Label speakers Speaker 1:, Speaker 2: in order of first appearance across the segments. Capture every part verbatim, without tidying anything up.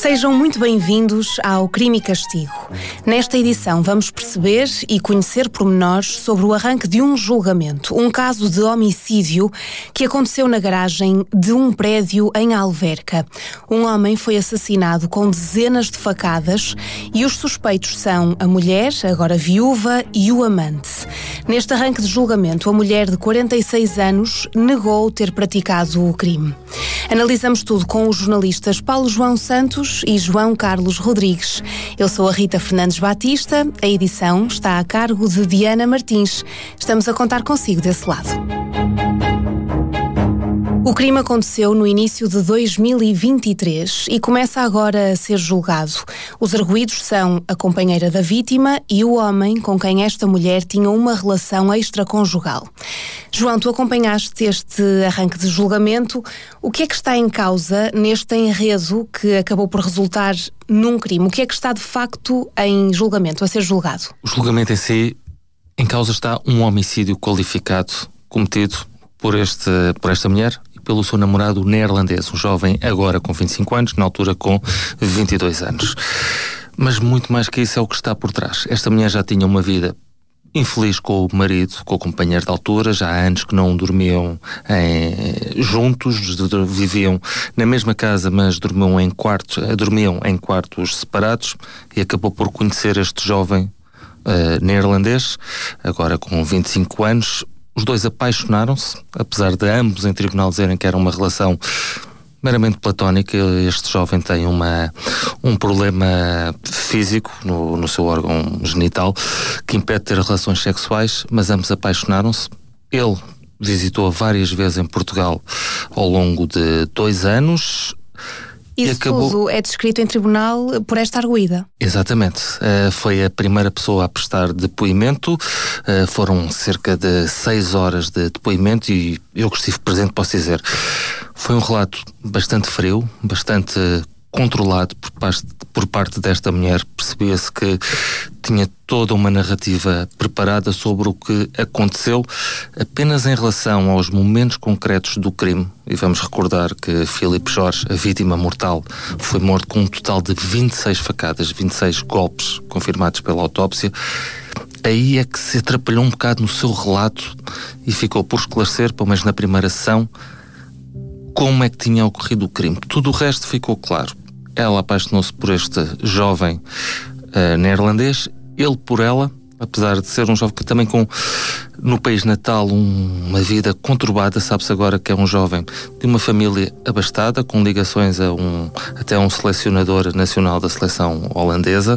Speaker 1: Sejam muito bem-vindos ao Crime e Castigo. Nesta edição vamos perceber e conhecer pormenores sobre o arranque de um julgamento, um caso de homicídio que aconteceu na garagem de um prédio em Alverca. Um homem foi assassinado com dezenas de facadas e os suspeitos são a mulher, agora viúva, e o amante. Neste arranque de julgamento, a mulher de quarenta e seis anos negou ter praticado o crime. Analisamos tudo com os jornalistas Paulo João Santos e João Carlos Rodrigues. Eu sou a Rita Fernandes Batista, a edição está a cargo de Diana Martins. Estamos a contar consigo desse lado. O crime aconteceu no início de dois mil e vinte e três e começa agora a ser julgado. Os arguidos são a companheira da vítima e o homem com quem esta mulher tinha uma relação extraconjugal. João, tu acompanhaste este arranque de julgamento. O que é que está em causa neste enredo que acabou por resultar num crime? O que é que está de facto em julgamento, a ser julgado?
Speaker 2: O julgamento em si, em causa está um homicídio qualificado cometido por, este, por esta mulher e pelo seu namorado neerlandês, um jovem agora com vinte e cinco anos, na altura com vinte e dois anos. Mas muito mais que isso é o que está por trás. Esta mulher já tinha uma vida infeliz com o marido, com o companheiro de altura, já há anos que não dormiam em, juntos, viviam na mesma casa, mas dormiam em quartos, dormiam em quartos separados, e acabou por conhecer este jovem uh, neerlandês, agora com vinte e cinco anos. Os dois apaixonaram-se, apesar de ambos em tribunal dizerem que era uma relação meramente platónica. Este jovem tem uma, um problema físico no, no seu órgão genital que impede de ter relações sexuais, mas ambos apaixonaram-se. Ele visitou várias vezes em Portugal ao longo de dois anos.
Speaker 1: Isso acabou... tudo é descrito em tribunal por esta arguida.
Speaker 2: Exatamente. Uh, foi a primeira pessoa a prestar depoimento. Uh, foram cerca de seis horas de depoimento e eu que estive presente posso dizer, foi um relato bastante frio, bastante controlado por parte, por parte desta mulher. Percebia-se que tinha toda uma narrativa preparada sobre o que aconteceu, apenas em relação aos momentos concretos do crime. E vamos recordar que Filipe Jorge, a vítima mortal, foi morto com um total de vinte e seis facadas, vinte e seis golpes confirmados pela autópsia. Aí é que se atrapalhou um bocado no seu relato e ficou por esclarecer, pelo menos na primeira sessão, como é que tinha ocorrido o crime. Tudo o resto ficou claro. Ela apaixonou-se por este jovem uh, neerlandês, ele por ela, apesar de ser um jovem que também com, no país natal, um, uma vida conturbada. Sabe-se agora que é um jovem de uma família abastada, com ligações a um, até a um selecionador nacional da seleção holandesa,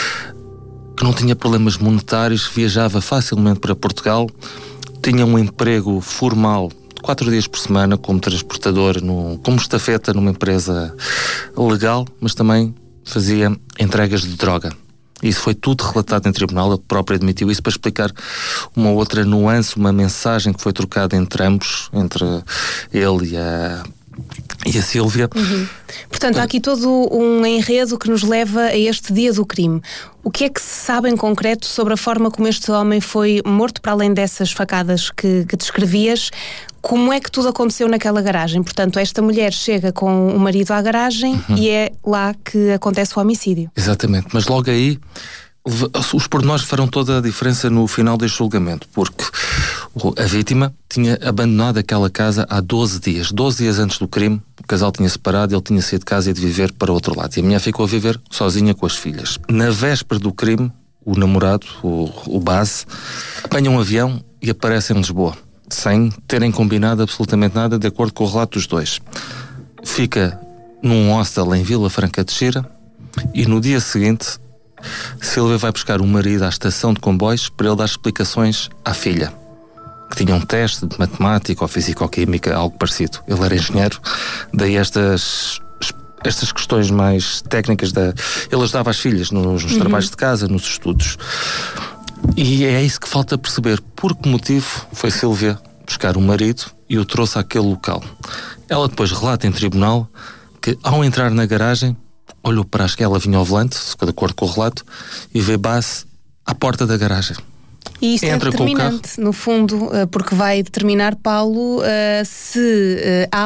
Speaker 2: que não tinha problemas monetários, viajava facilmente para Portugal, tinha um emprego formal quatro dias por semana como transportador, no, como estafeta numa empresa legal, mas também fazia entregas de droga. Isso foi tudo relatado em tribunal. Ele próprio admitiu isso para explicar uma outra nuance, uma mensagem que foi trocada entre ambos, entre ele e a, e a Sílvia.
Speaker 1: Uhum. Portanto, há aqui todo um enredo que nos leva a este dia do crime. O que é que se sabe em concreto sobre a forma como este homem foi morto, para além dessas facadas que, que descrevias? Como é que tudo aconteceu naquela garagem? Portanto, esta mulher chega com o marido à garagem, uhum, e é lá que acontece o homicídio.
Speaker 2: Exatamente, mas logo aí os pormenores farão toda a diferença no final deste julgamento, porque a vítima tinha abandonado aquela casa há doze dias. doze dias antes do crime, o casal tinha separado, ele tinha saído de casa e de viver para outro lado. E a mulher ficou a viver sozinha com as filhas. Na véspera do crime, o namorado, o, o base, apanha um avião e aparece em Lisboa, sem terem combinado absolutamente nada, de acordo com o relato dos dois. Fica num hostel em Vila Franca de Xira e no dia seguinte Sílvia vai buscar o marido à estação de comboios para ele dar explicações à filha, que tinha um teste de matemática ou físico-química, algo parecido. Ele era engenheiro, daí estas, estas questões mais técnicas. Da... Ele ajudava as filhas nos, nos uhum. trabalhos de casa, nos estudos. E é isso que falta perceber. Por que motivo foi Sílvia buscar o marido e o trouxe àquele local? Ela depois relata em tribunal que, ao entrar na garagem, olhou para as que ela vinha ao volante, de acordo com o relato, e vê base à porta da garagem.
Speaker 1: E isto
Speaker 2: Entra
Speaker 1: é determinante, no fundo, porque vai determinar, Paulo, se há